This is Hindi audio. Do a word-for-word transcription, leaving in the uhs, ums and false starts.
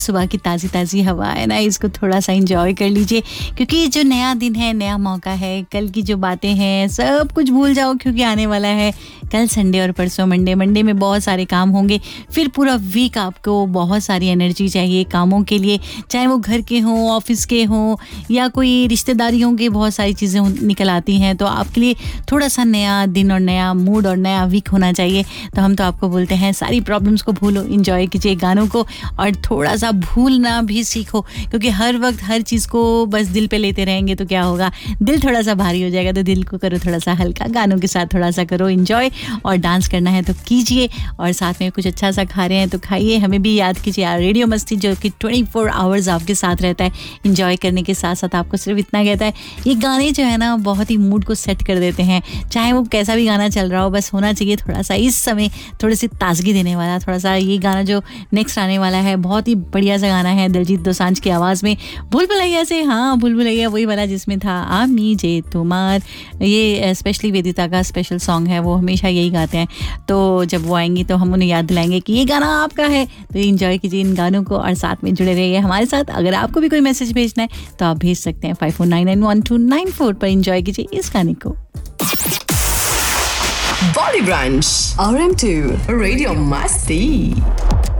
सुबह की ताज़ी ताज़ी हवा है ना, इसको थोड़ा सा एंजॉय कर लीजिए, क्योंकि जो नया दिन है, नया मौका है। कल की जो बातें हैं सब कुछ भूल जाओ, क्योंकि आने वाला है कल संडे और परसों मंडे। मंडे में बहुत सारे काम होंगे, फिर पूरा वीक आपको बहुत सारी एनर्जी चाहिए कामों के लिए, चाहे वो घर के हों, ऑफिस के हों, या कोई रिश्तेदारियों के, बहुत सारी चीज़ें निकल आती हैं। तो आपके लिए थोड़ा सा नया दिन और नया मूड और नया वीक होना चाहिए। तो हम तो आपको बोलते हैं सारी प्रॉब्लम्स को भूलो, इंजॉय कीजिए गानों को, और थोड़ा सा भूलना भी सीखो, क्योंकि हर वक्त हर चीज़ को बस दिल पे लेते रहेंगे तो क्या होगा, दिल थोड़ा सा भारी हो जाएगा। तो दिल को करो थोड़ा सा हल्का, गानों के साथ थोड़ा सा करो इंजॉय, और डांस करना है तो कीजिए, और साथ में कुछ अच्छा सा खा रहे हैं तो खाइए। हमें भी याद कीजिए यार, रेडियो मस्ती जो कि ट्वेंटी फोर आवर्स आपके साथ रहता है, इंजॉय करने के साथ साथ आपको सिर्फ इतना कहता है, ये गाने जो है ना बहुत ही मूड को सेट कर देते हैं। चाहे वो कैसा भी गाना चल रहा हो, बस होना चाहिए थोड़ा सा इस समय थोड़ी सी ताजगी देने वाला। थोड़ा सा ये गाना जो नेक्स्ट आने वाला है बहुत ही बढ़िया सा गाना है, दिलजीत दोसांझ की आवाज़ में, भूल भुलैया से। हाँ, भूल भुलैया वही वाला जिसमें था आमी जे तुमार। ये स्पेशली वेदिता का स्पेशल सॉन्ग है, वो हमेशा यही गाते हैं। तो जब वो आएंगी तो हम उन्हें याद दिलाएंगे कि ये गाना आपका है। तो एंजॉय कीजिए इन गानों को और साथ में जुड़े रहिए हमारे साथ। अगर आपको भी कोई मैसेज भेजना है तो आप भेज सकते हैं five four nine nine one two nine four पर। एंजॉय कीजिए इस गाने को। Body Brunch, R M two, Radio Masti.